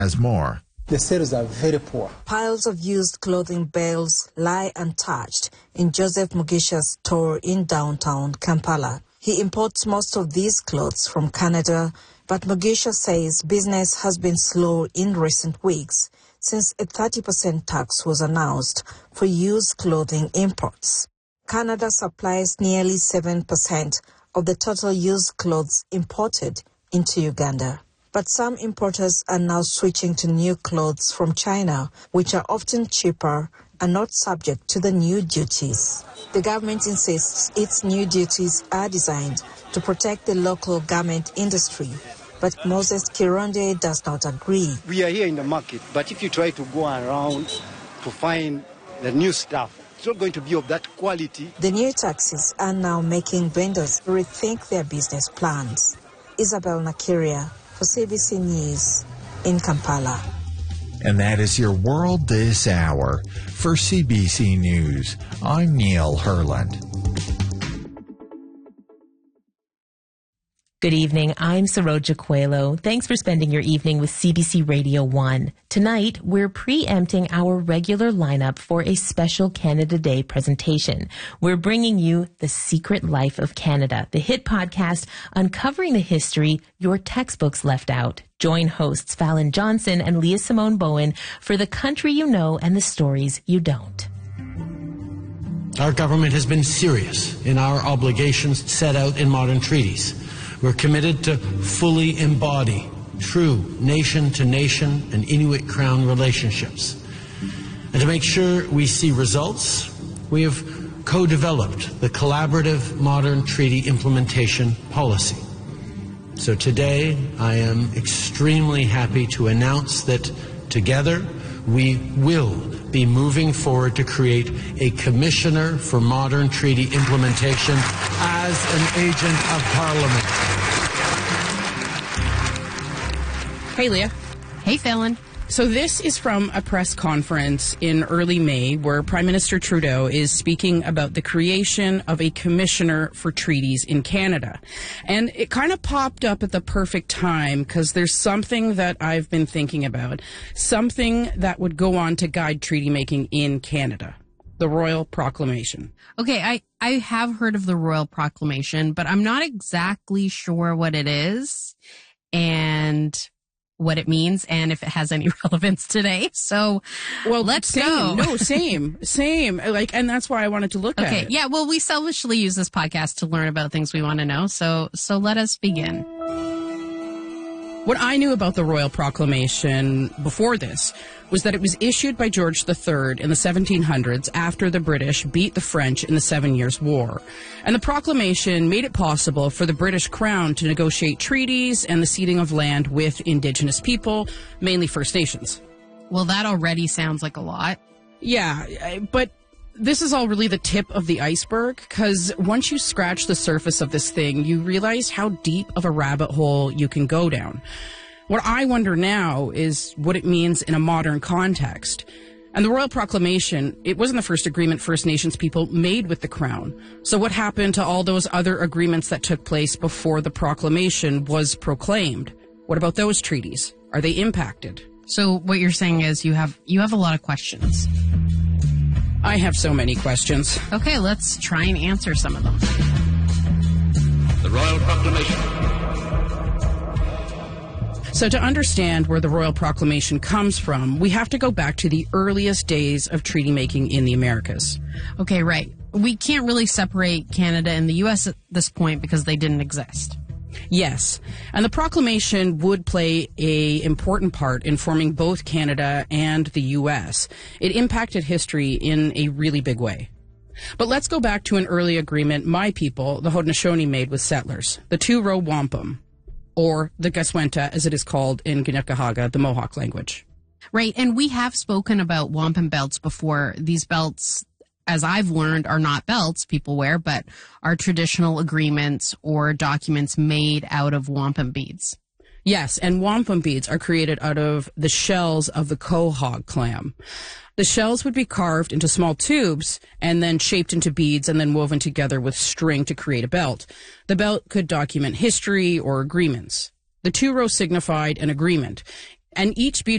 has more. The sales are very poor. Piles of used clothing bales lie untouched in Joseph Mugisha's store in downtown Kampala. He imports most of these clothes from Canada, but Mugisha says business has been slow in recent weeks since a 30% tax was announced for used clothing imports. Canada supplies nearly 7% of the total used clothes imported into Uganda. But some importers are now switching to new clothes from China, which are often cheaper and not subject to the new duties. The government insists its new duties are designed to protect the local garment industry, but Moses Kironde does not agree. We are here in the market, but if you try to go around to find the new stuff, it's not going to be of that quality. The new taxes are now making vendors rethink their business plans. Isabel Nakiria for CBC News in Kampala. And that is your world this hour. For CBC News, I'm Neil Herland. Good evening. I'm Saroja Coelho. Thanks for spending your evening with CBC Radio 1. Tonight, we're preempting our regular lineup for a special Canada Day presentation. We're bringing you The Secret Life of Canada, the hit podcast uncovering the history your textbooks left out. Join hosts Fallon Johnson and Leah Simone Bowen for The Country You Know and the Stories You Don't. Our government has been serious in our obligations set out in modern treaties. We're committed to fully embody true nation-to-nation and Inuit Crown relationships. And to make sure we see results, we have co-developed the Collaborative Modern Treaty Implementation Policy. So today, I am extremely happy to announce that together we will be moving forward to create a Commissioner for Modern Treaty Implementation as an agent of Parliament. Hey, Leah. Hey, Fallon. So this is from a press conference in early May where Prime Minister Trudeau is speaking about the creation of a commissioner for treaties in Canada. And it kind of popped up at the perfect time because there's something that I've been thinking about, something that would go on to guide treaty making in Canada. The Royal Proclamation. Okay, I have heard of the Royal Proclamation, but I'm not exactly sure what it is and what it means and if it has any relevance today. So, well, let's go. No, same. Like, and that's why I wanted to look at it. Okay, yeah, well, we selfishly use this podcast to learn about things we want to know. So let us begin. What I knew about the Royal Proclamation before this was that it was issued by George III in the 1700s after the British beat the French in the 7 Years' War. And the proclamation made it possible for the British Crown to negotiate treaties and the ceding of land with Indigenous people, mainly First Nations. Well, that already sounds like a lot. Yeah, but this is all really the tip of the iceberg, because once you scratch the surface of this thing, you realize how deep of a rabbit hole you can go down. What I wonder now is what it means in a modern context. And the Royal Proclamation, it wasn't the first agreement First Nations people made with the Crown. So what happened to all those other agreements that took place before the proclamation was proclaimed? What about those treaties? Are they impacted? So what you're saying is you have a lot of questions. I have so many questions. Okay, let's try and answer some of them. The Royal Proclamation. So to understand where the Royal Proclamation comes from, we have to go back to the earliest days of treaty making in the Americas. Okay, right. We can't really separate Canada and the U.S. at this point because they didn't exist. Yes, and the proclamation would play an important part in forming both Canada and the U.S. It impacted history in a really big way. But let's go back to an early agreement my people, the Haudenosaunee, made with settlers, the Two-Row Wampum, or the Gaswenta, as it is called in Kanien'kehá:ka, the Mohawk language. Right, and we have spoken about wampum belts before. These belts, as I've learned, are not belts people wear, but are traditional agreements or documents made out of wampum beads. Yes, and wampum beads are created out of the shells of the quahog clam. The shells would be carved into small tubes and then shaped into beads and then woven together with string to create a belt. The belt could document history or agreements. The two-row signified an agreement, and each bead